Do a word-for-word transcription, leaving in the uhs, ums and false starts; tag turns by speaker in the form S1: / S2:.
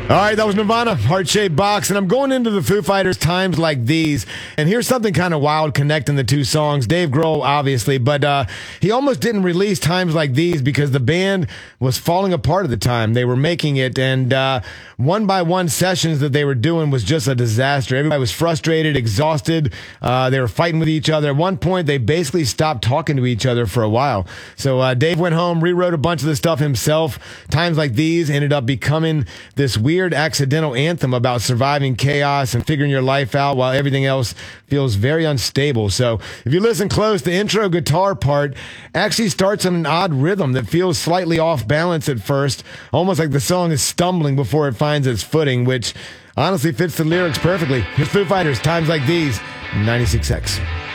S1: All right, that was Nirvana, Heart-Shaped Box, and I'm going into the Foo Fighters Times Like These, and here's something kind of wild connecting the two songs. Dave Grohl, obviously, but uh, he almost didn't release Times Like These because the band was falling apart at the time. They were making it, and uh, one-by-one sessions that they were doing was just a disaster. Everybody was frustrated, exhausted. Uh, they were fighting with each other. At one point, they basically stopped talking to each other for a while. So uh, Dave went home, rewrote a bunch of the stuff himself. Times Like These ended up becoming this weird accidental anthem about surviving chaos and figuring your life out while everything else feels very unstable. So if you listen close, the intro guitar part actually starts on an odd rhythm that feels slightly off balance at first, almost like the song is stumbling before it finds its footing, which honestly fits the lyrics perfectly. Here's Foo Fighters, Times Like These, ninety-six X.